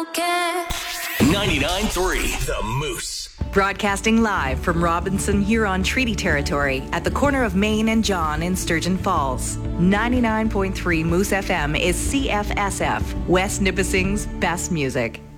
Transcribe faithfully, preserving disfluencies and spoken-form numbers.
don't care. ninety-nine point three The Moose. Broadcasting live from Robinson Huron Treaty Territory at the corner of Main and John in Sturgeon Falls. ninety-nine point three Moose F M is C F S F, West Nipissing's best music.